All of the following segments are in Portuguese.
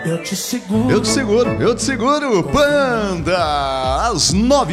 Eu te seguro. Eu te seguro, Panda! Às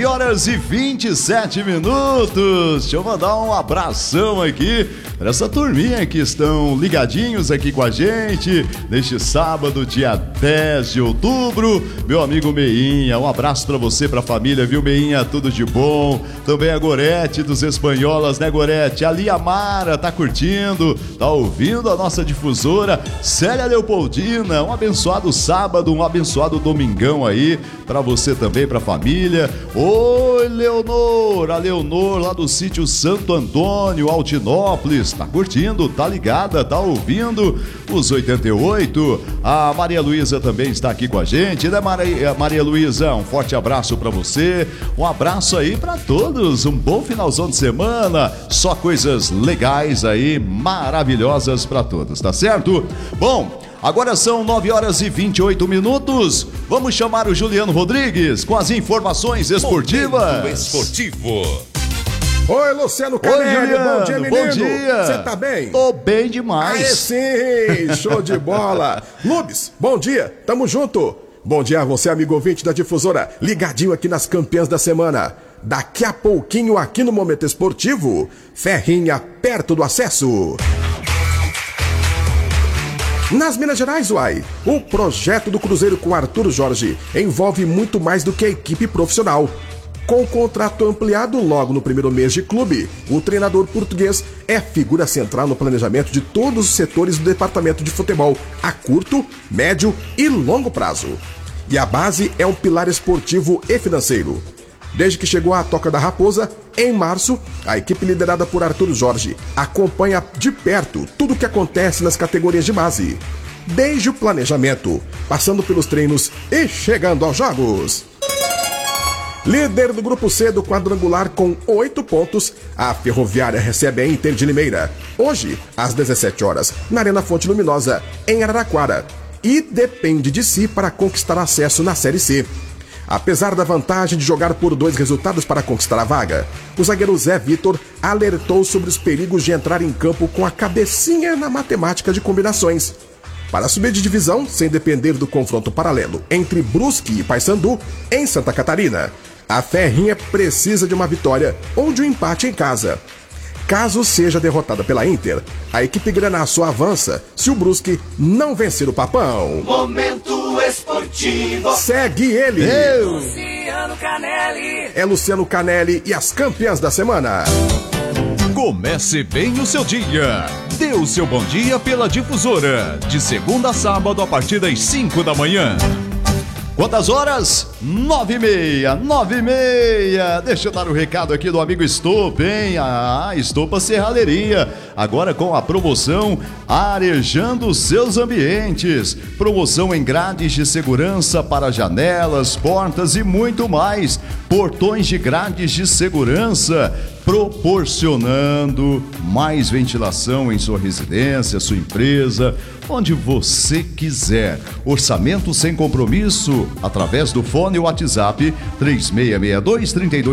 9h27. Deixa eu mandar um abração aqui para essa turminha que estão ligadinhos aqui com a gente neste sábado, dia 10 de outubro. Meu amigo Meinha, um abraço para você, pra família, viu, Meinha? Tudo de bom. Também a Gorete dos Espanholas, né, Gorete? A Lia Mara tá curtindo, tá ouvindo a nossa difusora. Célia Leopoldina, um abençoado sábado, um abençoado domingão aí pra você também, pra família. Oi, Leonor, a Leonor lá do sítio Santo Antônio, Altinópolis, tá curtindo, tá ligada, tá ouvindo os 88. A Maria Luísa também está aqui com a gente, né, Maria Luísa? Um forte abraço pra você, um abraço aí pra todos, um bom finalzão de semana, só coisas legais aí, maravilhosas pra todos, tá certo? Bom, agora são 9h28. Vamos chamar o Juliano Rodrigues com as informações esportivas. Momento esportivo. Oi, Luciano Canelli. Oi, Juliano. Bom dia, menino. Bom dia. Você tá bem? Tô bem demais. Aê, sim, show de bola. Lubes, bom dia, tamo junto. Bom dia a você, amigo ouvinte da Difusora, ligadinho aqui nas campeãs da semana. Daqui a pouquinho aqui no Momento Esportivo, Ferrinha perto do acesso. Nas Minas Gerais, o projeto do Cruzeiro com Arthur Jorge envolve muito mais do que a equipe profissional. Com o contrato ampliado logo no primeiro mês de clube, o treinador português é figura central no planejamento de todos os setores do departamento de futebol, a curto, médio e longo prazo. E a base é um pilar esportivo e financeiro. Desde que chegou à Toca da Raposa, em março, a equipe liderada por Arthur Jorge acompanha de perto tudo o que acontece nas categorias de base. Desde o planejamento, passando pelos treinos e chegando aos jogos. Líder do Grupo C do quadrangular com 8 pontos, a Ferroviária recebe a Inter de Limeira, hoje, às 17 horas, na Arena Fonte Luminosa, em Araraquara, e depende de si para conquistar acesso na Série C. Apesar da vantagem de jogar por 2 resultados para conquistar a vaga, o zagueiro Zé Vitor alertou sobre os perigos de entrar em campo com a cabecinha na matemática de combinações. Para subir de divisão, sem depender do confronto paralelo entre Brusque e Paysandu, em Santa Catarina, a Ferrinha precisa de uma vitória ou de um empate em casa. Caso seja derrotada pela Inter, a equipe grana só avança se o Brusque não vencer o Papão. Momento esportivo. Segue ele! Luciano Canelli. É Luciano Canelli e as campeãs da semana. Comece bem o seu dia. Dê o seu bom dia pela Difusora. De segunda a sábado, a partir das 5 da manhã. Quantas horas? 9h30. Deixa eu dar o recado aqui do amigo Estopa, hein? Estopa Serralheria, agora com a promoção Arejando Seus Ambientes. Promoção em grades de segurança para janelas, portas e muito mais. Portões de grades de segurança, proporcionando mais ventilação em sua residência, sua empresa, onde você quiser. Orçamento sem compromisso, através do fone WhatsApp 3662-32